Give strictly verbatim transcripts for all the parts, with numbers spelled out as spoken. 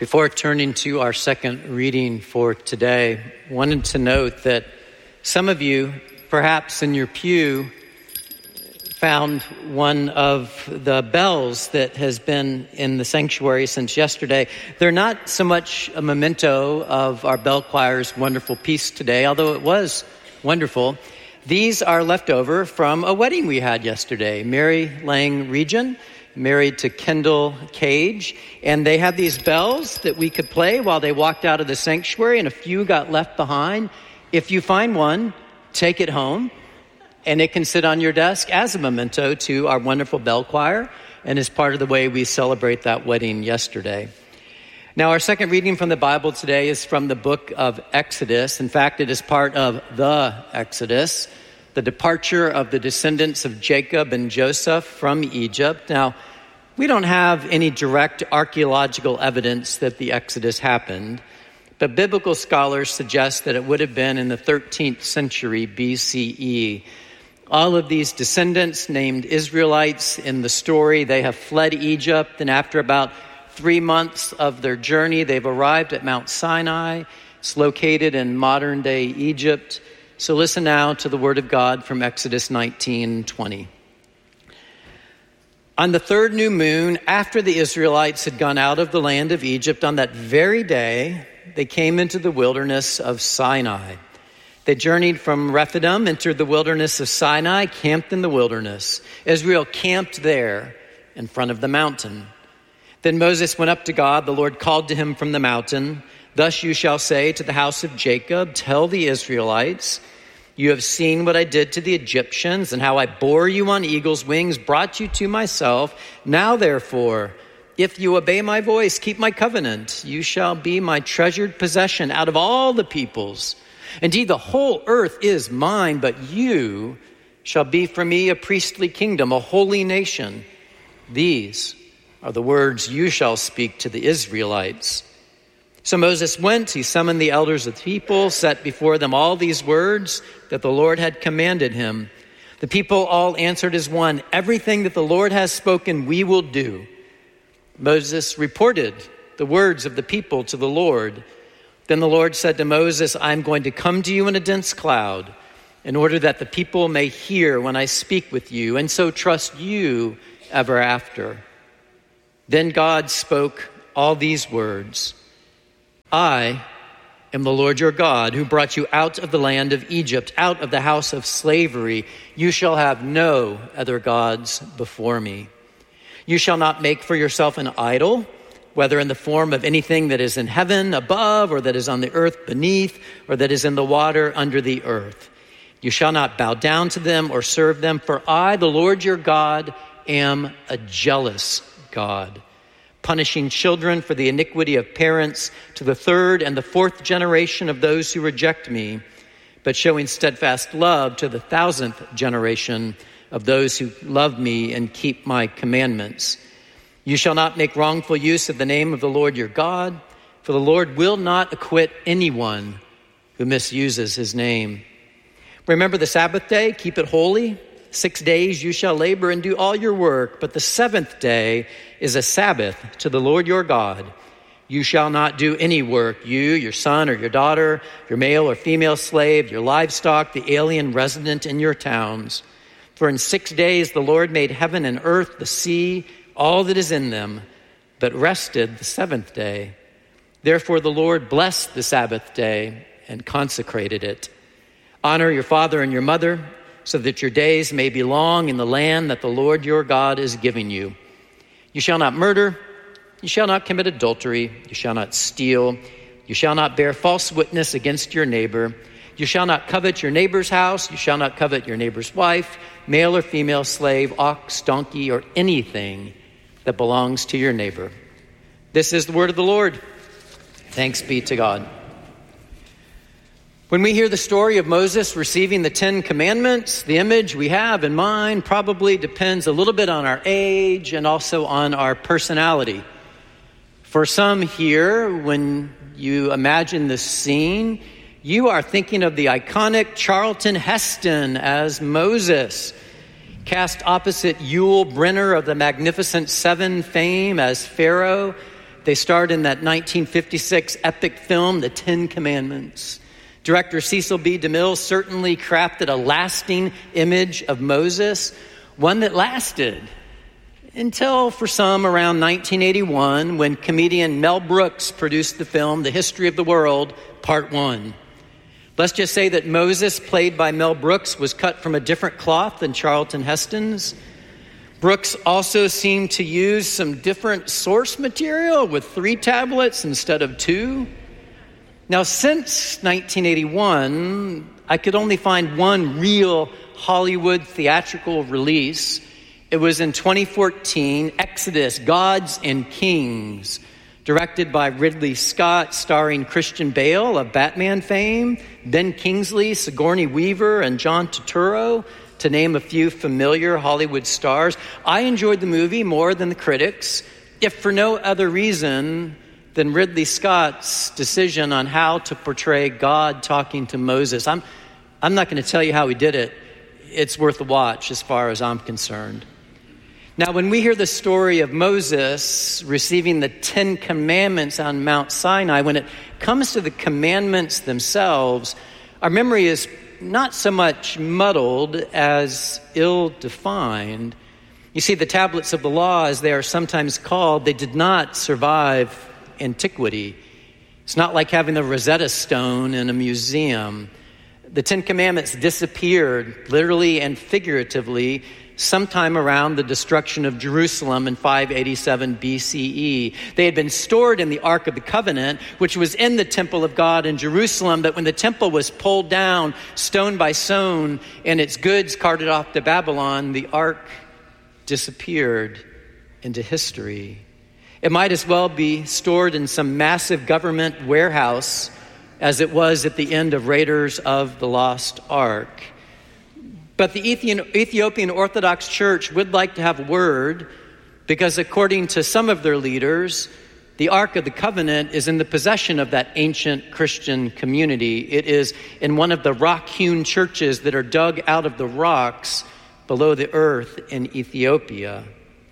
Before turning to our second reading for today, I wanted to note that some of you, perhaps in your pew, found one of the bells that has been in the sanctuary since yesterday. They're not so much a memento of our bell choir's wonderful piece today, although it was wonderful. These are left over from a wedding we had yesterday. Mary Lang Region, married to Kendall Cage, and they had these bells that we could play while they walked out of the sanctuary, and a few got left behind. If you find one, take it home, and it can sit on your desk as a memento to our wonderful bell choir, and is part of the way we celebrate that wedding yesterday. Now, our second reading from the Bible today is from the book of Exodus. In fact, it is part of the Exodus, the departure of the descendants of Jacob and Joseph from Egypt. Now, we don't have any direct archaeological evidence that the Exodus happened, but biblical scholars suggest that it would have been in the thirteenth century B C E. All of these descendants named Israelites in the story, they have fled Egypt, and after about three months of their journey, they've arrived at Mount Sinai. It's located in modern-day Egypt. So listen now to the word of God from Exodus nineteen twenty. On the third new moon, after the Israelites had gone out of the land of Egypt, on that very day, they came into the wilderness of Sinai. They journeyed from Rephidim, entered the wilderness of Sinai, camped in the wilderness. Israel camped there in front of the mountain. Then Moses went up to God. The Lord called to him from the mountain, "Thus you shall say to the house of Jacob, tell the Israelites, you have seen what I did to the Egyptians and how I bore you on eagle's wings, brought you to myself. Now, therefore, if you obey my voice, keep my covenant, you shall be my treasured possession out of all the peoples. Indeed, the whole earth is mine, but you shall be for me a priestly kingdom, a holy nation. These are the words you shall speak to the Israelites." So Moses went, he summoned the elders of the people, set before them all these words that the Lord had commanded him. The people all answered as one, "Everything that the Lord has spoken, we will do." Moses reported the words of the people to the Lord. Then the Lord said to Moses, "I am going to come to you in a dense cloud, in order that the people may hear when I speak with you, and so trust you ever after." Then God spoke all these words, "I am the Lord your God, who brought you out of the land of Egypt, out of the house of slavery. You shall have no other gods before me. You shall not make for yourself an idol, whether in the form of anything that is in heaven above, or that is on the earth beneath, or that is in the water under the earth. You shall not bow down to them or serve them, for I, the Lord your God, am a jealous God, punishing children for the iniquity of parents to the third and the fourth generation of those who reject me, but showing steadfast love to the thousandth generation of those who love me and keep my commandments. You shall not make wrongful use of the name of the Lord your God, for the Lord will not acquit anyone who misuses his name. Remember the Sabbath day, keep it holy. Six days you shall labor and do all your work, but the seventh day is a Sabbath to the Lord your God. You shall not do any work, you, your son or your daughter, your male or female slave, your livestock, the alien resident in your towns. For in six days the Lord made heaven and earth, the sea, all that is in them, but rested the seventh day. Therefore the Lord blessed the Sabbath day and consecrated it. Honor your father and your mother, so that your days may be long in the land that the Lord your God is giving you. You shall not murder, you shall not commit adultery, you shall not steal, you shall not bear false witness against your neighbor, you shall not covet your neighbor's house, you shall not covet your neighbor's wife, male or female slave, ox, donkey, or anything that belongs to your neighbor. This is the word of the Lord. Thanks be to God. When we hear the story of Moses receiving the Ten Commandments, the image we have in mind probably depends a little bit on our age and also on our personality. For some here, when you imagine this scene, you are thinking of the iconic Charlton Heston as Moses, cast opposite Yul Brynner of the Magnificent Seven fame as Pharaoh, They starred in that nineteen fifty-six epic film, The Ten Commandments. Director Cecil B. DeMille certainly crafted a lasting image of Moses, one that lasted until, for some, around nineteen eighty-one, when comedian Mel Brooks produced the film The History of the World, Part One. Let's just say that Moses, played by Mel Brooks, was cut from a different cloth than Charlton Heston's. Brooks also seemed to use some different source material with three tablets instead of two. Now, since nineteen eighty-one, I could only find one real Hollywood theatrical release. It was in twenty fourteen, Exodus, Gods and Kings, directed by Ridley Scott, starring Christian Bale of Batman fame, Ben Kingsley, Sigourney Weaver, and John Turturro, to name a few familiar Hollywood stars. I enjoyed the movie more than the critics, if for no other reason than Ridley Scott's decision on how to portray God talking to Moses. I'm, I'm not going to tell you how he did it. It's worth a watch as far as I'm concerned. Now, when we hear the story of Moses receiving the Ten Commandments on Mount Sinai, when it comes to the commandments themselves, our memory is not so much muddled as ill-defined. You see, the tablets of the law, as they are sometimes called, they did not survive antiquity. It's not like having the Rosetta Stone in a museum. The Ten Commandments disappeared, literally and figuratively, sometime around the destruction of Jerusalem in five eighty-seven B C E. They had been stored in the Ark of the Covenant, which was in the temple of God in Jerusalem, but when the temple was pulled down stone by stone and its goods carted off to Babylon, the Ark disappeared into history. It might as well be stored in some massive government warehouse as it was at the end of Raiders of the Lost Ark. But the Ethiopian Orthodox Church would like to have a word, because according to some of their leaders, the Ark of the Covenant is in the possession of that ancient Christian community. It is in one of the rock-hewn churches that are dug out of the rocks below the earth in Ethiopia.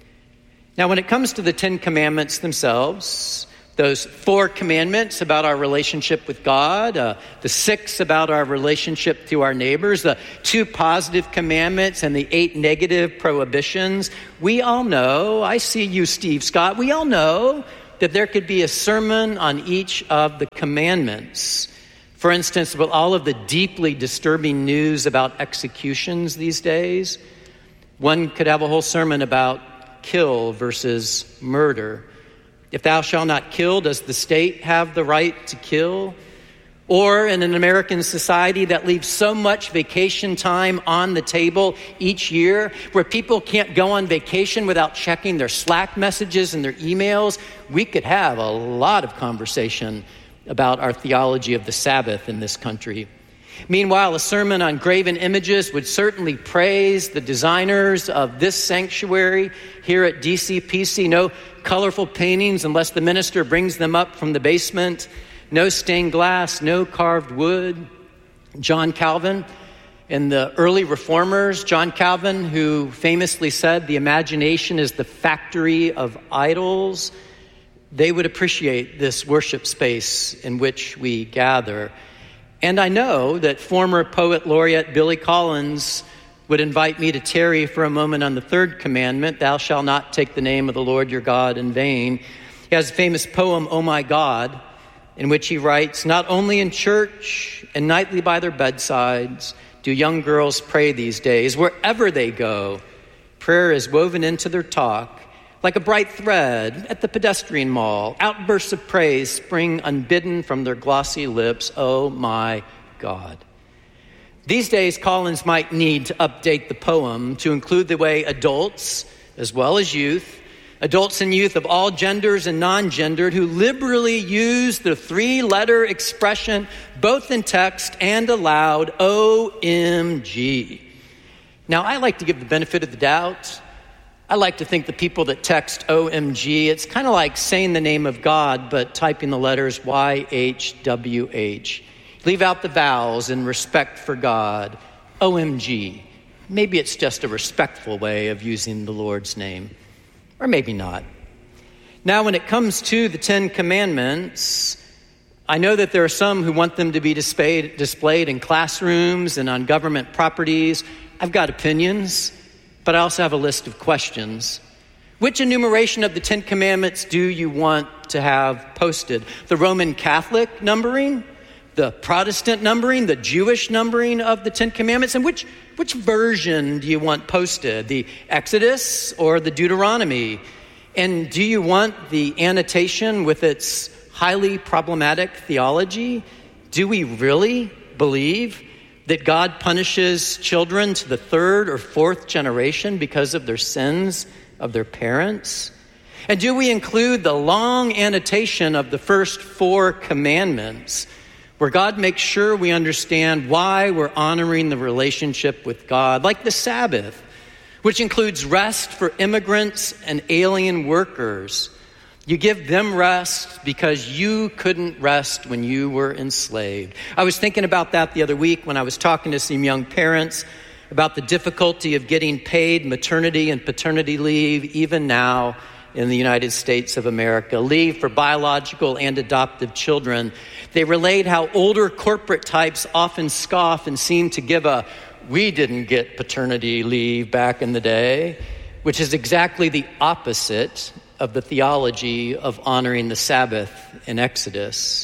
Now, when it comes to the Ten Commandments themselves, those four commandments about our relationship with God, uh, the six about our relationship to our neighbors, the two positive commandments, and the eight negative prohibitions, we all know, I see you, Steve Scott, we all know that there could be a sermon on each of the commandments. For instance, with all of the deeply disturbing news about executions these days, one could have a whole sermon about kill versus murder. If thou shalt not kill, does the state have the right to kill? Or in an American society that leaves so much vacation time on the table each year, where people can't go on vacation without checking their Slack messages and their emails, we could have a lot of conversation about our theology of the Sabbath in this country. Meanwhile, a sermon on graven images would certainly praise the designers of this sanctuary here at D C P C. No colorful paintings unless the minister brings them up from the basement. No stained glass, no carved wood. John Calvin and the early reformers, John Calvin, who famously said the imagination is the factory of idols, they would appreciate this worship space in which we gather. And I know that former poet laureate Billy Collins would invite me to tarry for a moment on the third commandment, thou shalt not take the name of the Lord your God in vain. He has a famous poem, Oh My God, in which he writes, not only in church and nightly by their bedsides do young girls pray these days. Wherever they go, prayer is woven into their talk, like a bright thread at the pedestrian mall. Outbursts of praise spring unbidden from their glossy lips. Oh my God. These days, Collins might need to update the poem to include the way adults, as well as youth, adults and youth of all genders and non-gendered, who liberally use the three-letter expression, both in text and aloud, O M G. Now, I like to give the benefit of the doubt. I like to think the people that text O M G, it's kind of like saying the name of God, but typing the letters Y H W H. Leave out the vowels in respect for God. O M G. Maybe it's just a respectful way of using the Lord's name. Or maybe not. Now, when it comes to the Ten Commandments, I know that there are some who want them to be displayed, displayed in classrooms and on government properties. I've got opinions, but I also have a list of questions. Which enumeration of the Ten Commandments do you want to have posted? The Roman Catholic numbering, the Protestant numbering, the Jewish numbering of the Ten Commandments? And which, which version do you want posted? The Exodus or the Deuteronomy? And do you want the annotation with its highly problematic theology? Do we really believe that God punishes children to the third or fourth generation because of their sins of their parents? And do we include the long annotation of the first four commandments, where God makes sure we understand why we're honoring the relationship with God, like the Sabbath, which includes rest for immigrants and alien workers? You give them rest because you couldn't rest when you were enslaved. I was thinking about that the other week when I was talking to some young parents about the difficulty of getting paid maternity and paternity leave, even now in the United States of America, leave for biological and adoptive children. They relayed how older corporate types often scoff and seem to give a, "we didn't get paternity leave back in the day," which is exactly the opposite of the theology of honoring the Sabbath in Exodus.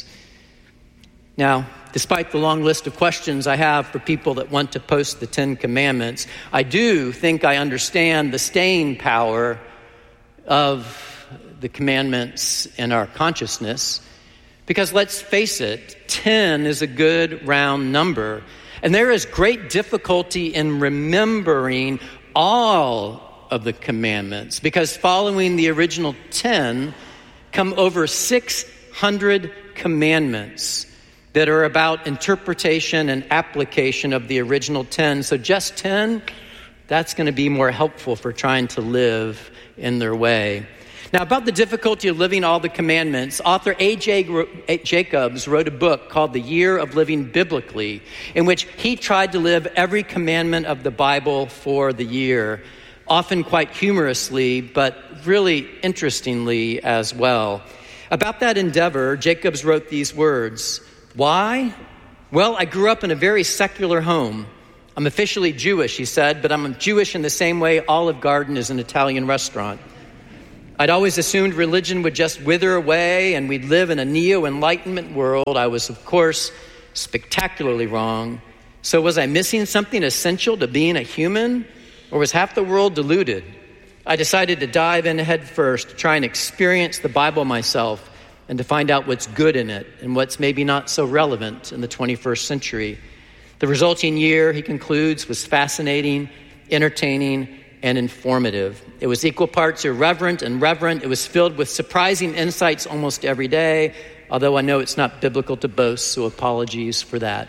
Now, despite the long list of questions I have for people that want to post the Ten Commandments, I do think I understand the staying power of the commandments in our consciousness. Because let's face it, ten is a good round number. And there is great difficulty in remembering all of the commandments, because following the original ten come over six hundred commandments that are about interpretation and application of the original ten. So just ten, that's going to be more helpful for trying to live in their way. Now, about the difficulty of living all the commandments, author A J Jacobs wrote a book called The Year of Living Biblically, in which he tried to live every commandment of the Bible for the year, often quite humorously, but really interestingly as well. About that endeavor, Jacobs wrote these words: "Why? Well, I grew up in a very secular home. I'm officially Jewish," he said, "but I'm Jewish in the same way Olive Garden is an Italian restaurant. I'd always assumed religion would just wither away and we'd live in a neo-enlightenment world. I was, of course, spectacularly wrong. So was I missing something essential to being a human? Or was half the world deluded? I decided to dive in head first, to try and experience the Bible myself and to find out what's good in it and what's maybe not so relevant in the twenty-first century. The resulting year," he concludes, "was fascinating, entertaining, and informative. It was equal parts irreverent and reverent. It was filled with surprising insights almost every day, although I know it's not biblical to boast, so apologies for that."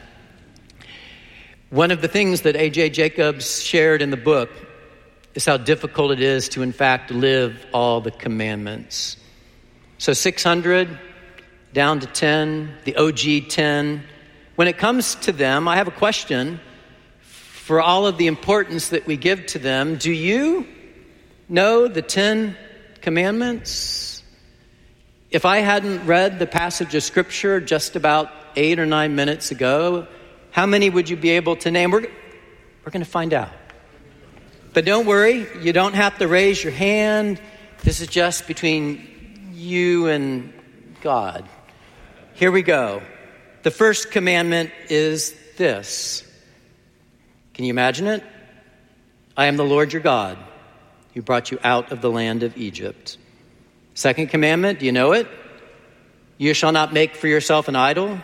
One of the things that A J Jacobs shared in the book is how difficult it is to, in fact, live all the commandments. So six hundred down to ten, the O G ten. When it comes to them, I have a question. For all of the importance that we give to them, do you know the Ten Commandments? If I hadn't read the passage of Scripture just about eight or nine minutes ago, how many would you be able to name? We're, we're going to find out. But don't worry, you don't have to raise your hand. This is just between you and God. Here we go. The first commandment is this. Can you imagine it? I am the Lord your God, who brought you out of the land of Egypt. Second commandment, do you know it? You shall not make for yourself an idol.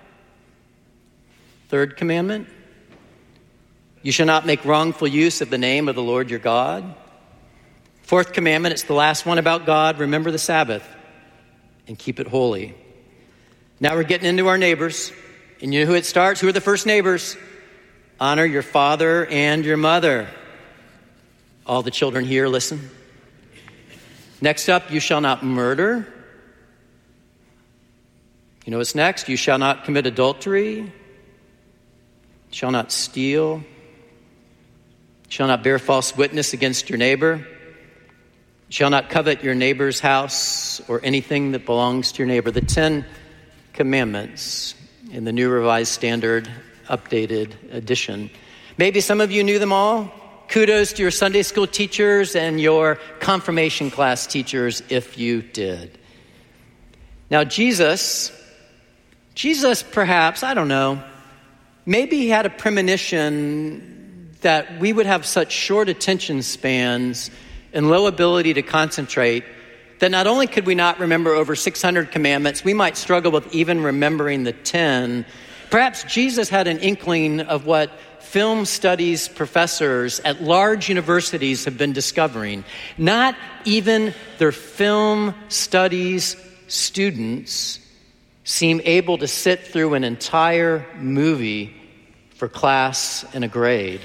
Third commandment, you shall not make wrongful use of the name of the Lord your God. Fourth commandment, it's the last one about God. Remember the Sabbath and keep it holy. Now we're getting into our neighbors. And you know who it starts? Who are the first neighbors? Honor your father and your mother. All the children here, listen. Next up, you shall not murder. You know what's next? You shall not commit adultery. You shall not steal. You shall not bear false witness against your neighbor. You shall not covet your neighbor's house or anything that belongs to your neighbor. The Ten Commandments in the New Revised Standard Updated Edition. Maybe some of you knew them all. Kudos to your Sunday school teachers and your confirmation class teachers if you did. Now Jesus, Jesus perhaps, I don't know, maybe he had a premonition that we would have such short attention spans and low ability to concentrate that not only could we not remember over six hundred commandments, we might struggle with even remembering the ten. Perhaps Jesus had an inkling of what film studies professors at large universities have been discovering. Not even their film studies students seem able to sit through an entire movie for class and a grade.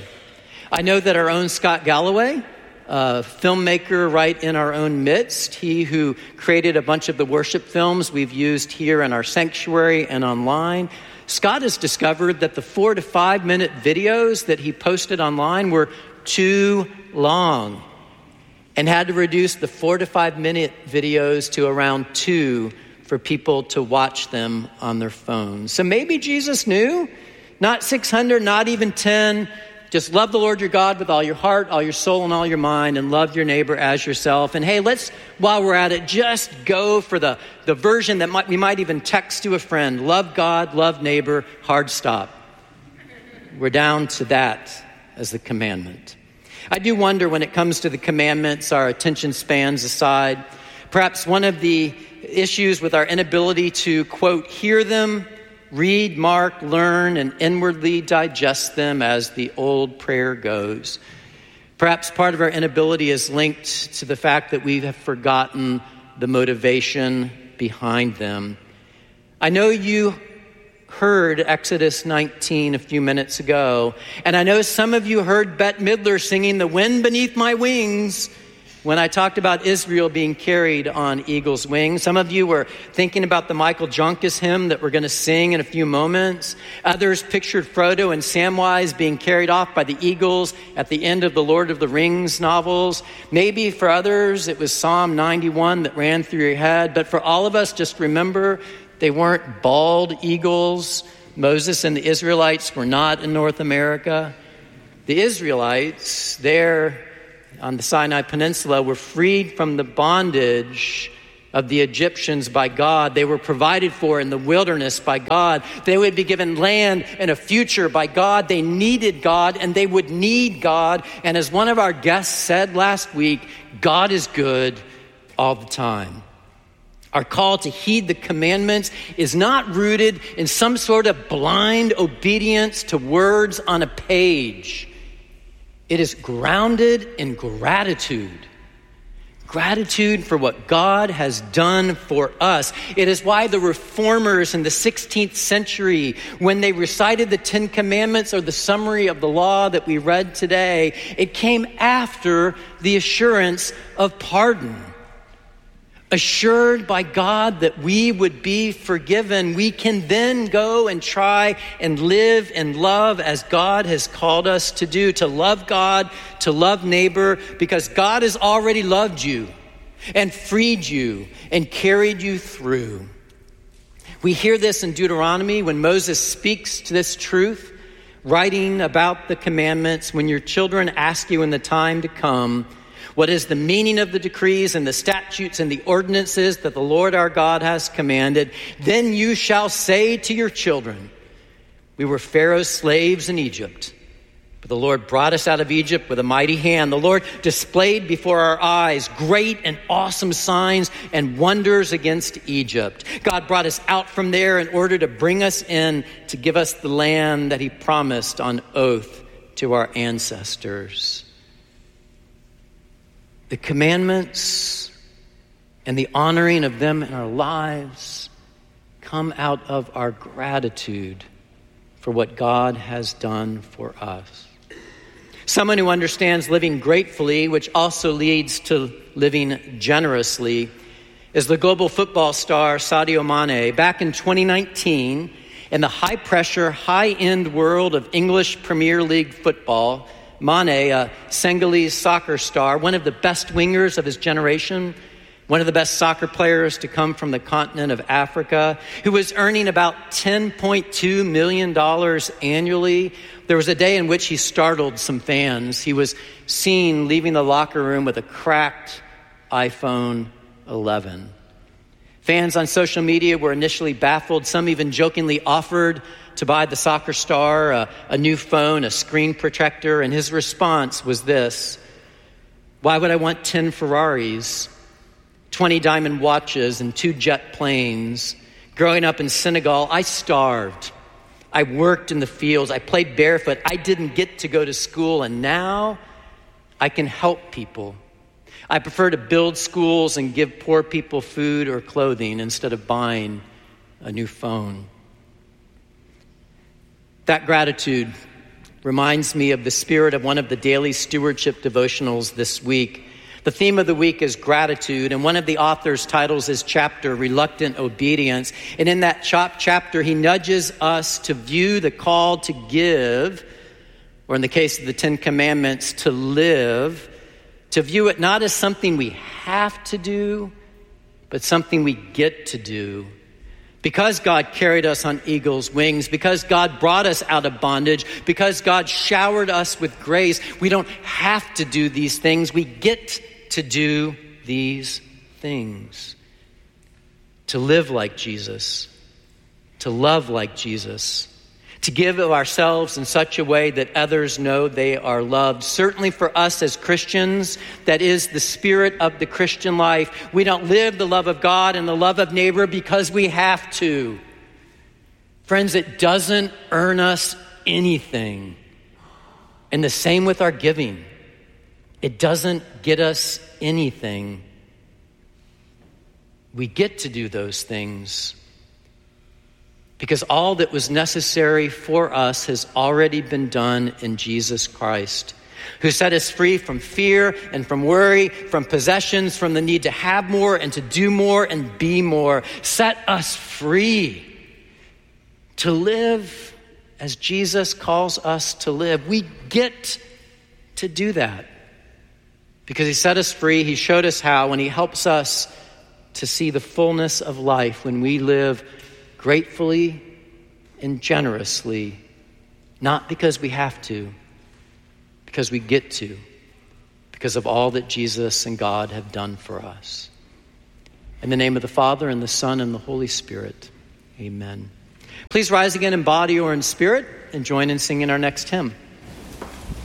I know that our own Scott Galloway, a filmmaker right in our own midst, he who created a bunch of the worship films we've used here in our sanctuary and online, Scott has discovered that the four to five minute videos that he posted online were too long and had to reduce the four to five minute videos to around two for people to watch them on their phones. So maybe Jesus knew, not six hundred, not even ten, just love the Lord your God with all your heart, all your soul, and all your mind, and love your neighbor as yourself. And hey, let's, while we're at it, just go for the, the version that might, we might even text to a friend. Love God, love neighbor, hard stop. We're down to that as the commandment. I do wonder when it comes to the commandments, our attention spans aside, perhaps one of the issues with our inability to, quote, hear them, read, mark, learn, and inwardly digest them, as the old prayer goes. Perhaps part of our inability is linked to the fact that we have forgotten the motivation behind them. I know you heard Exodus nineteen a few minutes ago, and I know some of you heard Bette Midler singing "The Wind Beneath My Wings" when I talked about Israel being carried on eagle's wings. Some of you were thinking about the Michael Joncas hymn that we're going to sing in a few moments. Others pictured Frodo and Samwise being carried off by the eagles at the end of the Lord of the Rings novels. Maybe for others, it was Psalm ninety-one that ran through your head. But for all of us, just remember, they weren't bald eagles. Moses and the Israelites were not in North America. The Israelites, they're on the Sinai Peninsula, were freed from the bondage of the Egyptians by God. They were provided for in the wilderness by God. They would be given land and a future by God. They needed God, and they would need God. And as one of our guests said last week, God is good all the time. Our call to heed the commandments is not rooted in some sort of blind obedience to words on a page. It is grounded in gratitude. Gratitude for what God has done for us. It is why the reformers in the sixteenth century, when they recited the Ten Commandments or the summary of the law that we read today, it came after the assurance of pardon. Assured by God that we would be forgiven, we can then go and try and live and love as God has called us to do, to love God, to love neighbor, because God has already loved you and freed you and carried you through. We hear this in Deuteronomy when Moses speaks to this truth, writing about the commandments. When your children ask you in the time to come, what is the meaning of the decrees and the statutes and the ordinances that the Lord our God has commanded? Then you shall say to your children, we were Pharaoh's slaves in Egypt, but the Lord brought us out of Egypt with a mighty hand. The Lord displayed before our eyes great and awesome signs and wonders against Egypt. God brought us out from there in order to bring us in to give us the land that he promised on oath to our ancestors. The commandments and the honoring of them in our lives come out of our gratitude for what God has done for us. Someone who understands living gratefully, which also leads to living generously, is the global football star Sadio Mane. Back in twenty nineteen, in the high-pressure, high-end world of English Premier League football, Mane, a Senegalese soccer star, one of the best wingers of his generation, one of the best soccer players to come from the continent of Africa, who was earning about ten point two million dollars annually. There was a day in which he startled some fans. He was seen leaving the locker room with a cracked iPhone eleven. Fans on social media were initially baffled. Some even jokingly offered to buy the soccer star a, a new phone, a screen protector, and his response was this: "Why would I want ten Ferraris, twenty diamond watches, and two jet planes? Growing up in Senegal, I starved. I worked in the fields. I played barefoot. I didn't get to go to school, and now I can help people. I prefer to build schools and give poor people food or clothing instead of buying a new phone." That gratitude reminds me of the spirit of one of the daily stewardship devotionals this week. The theme of the week is gratitude, and one of the authors titles his chapter Reluctant Obedience. And in that chop chapter, he nudges us to view the call to give, or in the case of the Ten Commandments, to live, to view it not as something we have to do, but something we get to do. Because God carried us on eagle's wings, because God brought us out of bondage, because God showered us with grace, we don't have to do these things. We get to do these things. To live like Jesus, to love like Jesus, to give of ourselves in such a way that others know they are loved. Certainly for us as Christians, that is the spirit of the Christian life. We don't live the love of God and the love of neighbor because we have to. Friends, it doesn't earn us anything. And the same with our giving. It doesn't get us anything. We get to do those things because all that was necessary for us has already been done in Jesus Christ, who set us free from fear and from worry, from possessions, from the need to have more and to do more and be more. Set us free to live as Jesus calls us to live. We get to do that because he set us free. He showed us how, and he helps us to see the fullness of life when we live gratefully and generously, not because we have to, because we get to, because of all that Jesus and God have done for us. In the name of the Father, and the Son, and the Holy Spirit, amen. Please rise again in body or in spirit and join in singing our next hymn.